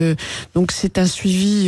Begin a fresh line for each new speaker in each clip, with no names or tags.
Donc c'est un suivi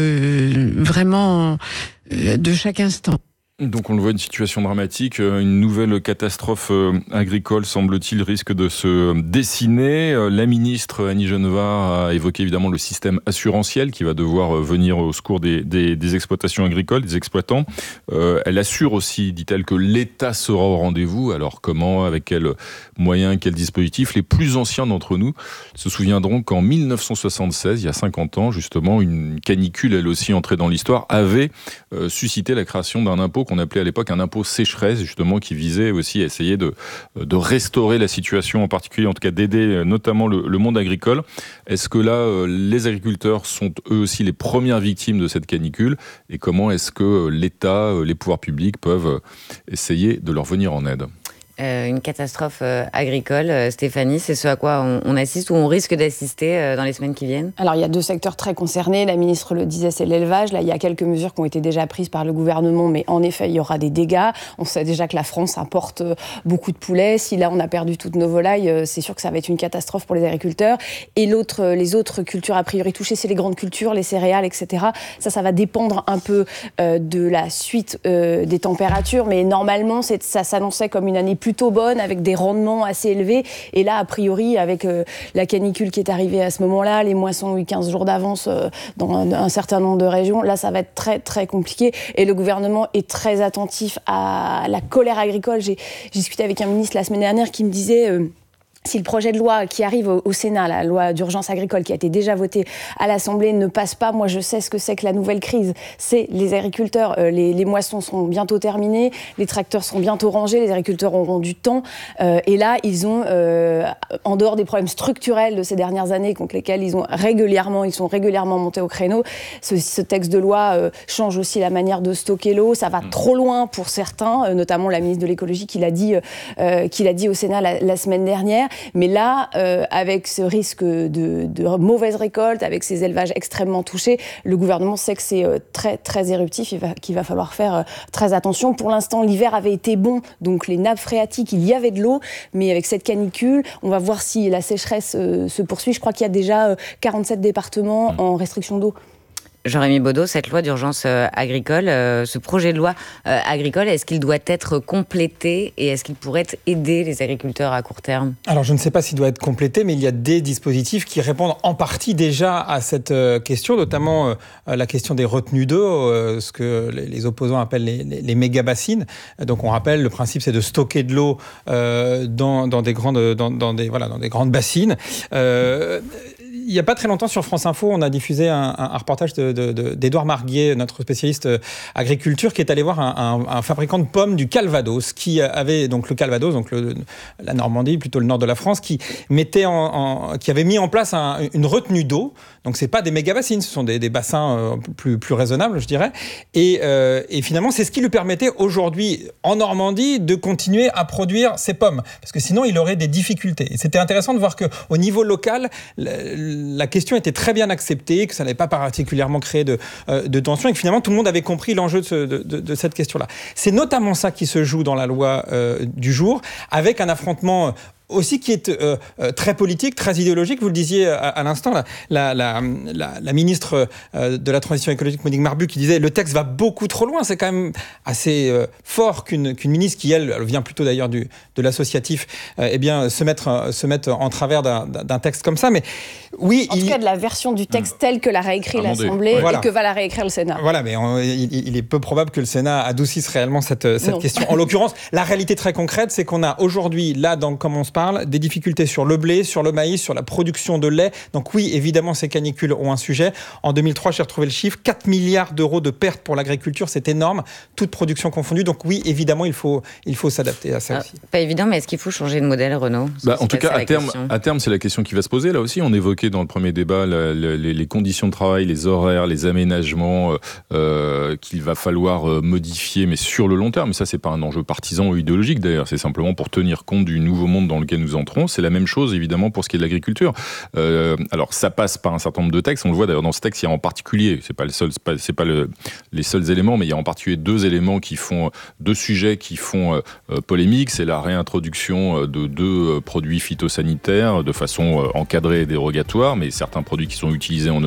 vraiment de chaque instant.
Donc on le voit, une situation dramatique, une nouvelle catastrophe agricole, semble-t-il, risque de se dessiner. La ministre Annie Genevard a évoqué évidemment le système assurantiel qui va devoir venir au secours des exploitations agricoles, des exploitants. Elle assure aussi, dit-elle, que l'État sera au rendez-vous. Alors comment, avec quels moyens, quels dispositifs? Les plus anciens d'entre nous se souviendront qu'en 1976, il y a 50 ans justement, une canicule, elle aussi entrée dans l'histoire, avait suscité la création d'un impôt qu'on appelait à l'époque un impôt sécheresse, justement, qui visait aussi à essayer de restaurer la situation, en particulier, en tout cas d'aider notamment le monde agricole. Est-ce que là, les agriculteurs sont eux aussi les premières victimes de cette canicule? Et comment est-ce que l'État, les pouvoirs publics peuvent essayer de leur venir en aide?
Une catastrophe agricole, Stéphanie, c'est ce à quoi on assiste ou on risque d'assister dans les semaines qui viennent?
Alors il y a deux secteurs très concernés, la ministre le disait, c'est l'élevage. Là il y a quelques mesures qui ont été déjà prises par le gouvernement, mais en effet il y aura des dégâts. On sait déjà que la France importe beaucoup de poulets. Si là on a perdu toutes nos volailles, c'est sûr que ça va être une catastrophe pour les agriculteurs. Et les autres cultures a priori touchées, c'est les grandes cultures, les céréales, etc. Ça va dépendre un peu de la suite des températures, mais normalement ça s'annonçait comme une année plutôt bonne, avec des rendements assez élevés. Et là, a priori, avec la canicule qui est arrivée à ce moment-là, les moissons ont eu 15 jours d'avance dans un certain nombre de régions, là, ça va être très, très compliqué. Et le gouvernement est très attentif à la colère agricole. J'ai discuté avec un ministre la semaine dernière qui me disait... Si le projet de loi qui arrive au Sénat, la loi d'urgence agricole qui a été déjà votée à l'Assemblée, ne passe pas, moi je sais ce que c'est que la nouvelle crise. C'est les agriculteurs, les moissons seront bientôt terminées, les tracteurs seront bientôt rangés, les agriculteurs auront du temps. Et là, ils ont, en dehors des problèmes structurels de ces dernières années contre lesquels ils sont régulièrement montés au créneau, ce texte de loi change aussi la manière de stocker l'eau. Ça va trop loin pour certains, notamment la ministre de l'écologie qui l'a dit au Sénat la semaine dernière. Mais là, avec ce risque de mauvaise récolte, avec ces élevages extrêmement touchés, le gouvernement sait que c'est très, très éruptif, qu'il va falloir faire très attention. Pour l'instant, l'hiver avait été bon, donc les nappes phréatiques, il y avait de l'eau, mais avec cette canicule, on va voir si la sécheresse se poursuit. Je crois qu'il y a déjà 47 départements en restriction d'eau.
Jean-Rémy Baudot, cette loi d'urgence agricole, ce projet de loi agricole, est-ce qu'il doit être complété et est-ce qu'il pourrait aider les agriculteurs à court terme?
Alors je ne sais pas s'il doit être complété, mais il y a des dispositifs qui répondent en partie déjà à cette question, notamment la question des retenues d'eau, ce que les opposants appellent les méga-bassines. Donc on rappelle, le principe c'est de stocker de l'eau dans des grandes bassines. Il n'y a pas très longtemps, sur France Info, on a diffusé un reportage d'Édouard Marguier, notre spécialiste agriculture, qui est allé voir un fabricant de pommes du Calvados, qui avait donc le Calvados, donc la Normandie, plutôt le nord de la France, qui avait mis en place une retenue d'eau. Donc c'est pas des méga-bassines, ce sont des bassins plus raisonnables, je dirais. Et finalement, c'est ce qui lui permettait aujourd'hui, en Normandie, de continuer à produire ses pommes. Parce que sinon, il aurait des difficultés. Et c'était intéressant de voir qu'au niveau local, la question était très bien acceptée, que ça n'avait pas particulièrement créé de tension, et que finalement, tout le monde avait compris l'enjeu de cette question-là. C'est notamment ça qui se joue dans la loi du jour, avec un affrontement aussi qui est très politique, très idéologique. Vous le disiez à l'instant, la ministre de la Transition écologique, Monique Marbu, qui disait « le texte va beaucoup trop loin ». C'est quand même assez fort qu'une ministre qui, elle vient plutôt d'ailleurs de l'associatif, se mette en travers d'un texte comme ça. Mais oui,
en tout cas, de la version du texte telle que l'a réécrit l'Assemblée et que va la réécrire le Sénat.
Voilà, mais il est peu probable que le Sénat adoucisse réellement cette question. En l'occurrence, la réalité très concrète, c'est qu'on a aujourd'hui, là, comme on se parle, des difficultés sur le blé, sur le maïs, sur la production de lait. Donc oui, évidemment, ces canicules ont un sujet. En 2003, j'ai retrouvé le chiffre, 4 milliards d'euros de pertes pour l'agriculture, c'est énorme, toute production confondue. Donc oui, évidemment, il faut s'adapter à ça aussi.
Pas évident, mais est-ce qu'il faut changer de modèle, Renaud?
En tout cas, à terme, c'est la question qui va se poser. Là aussi, on évoquait dans le premier débat les conditions de travail, les horaires, les aménagements qu'il va falloir modifier, mais sur le long terme. Mais ça, c'est pas un enjeu partisan ou idéologique, d'ailleurs. C'est simplement pour tenir compte du nouveau monde dans lequel lequel nous entrons. C'est la même chose, évidemment, pour ce qui est de l'agriculture. Alors, ça passe par un certain nombre de textes. On le voit d'ailleurs dans ce texte, il y a en particulier, c'est pas les seuls éléments, mais il y a en particulier deux sujets qui font polémique. C'est la réintroduction de 2 produits phytosanitaires de façon encadrée et dérogatoire, mais certains produits qui sont utilisés en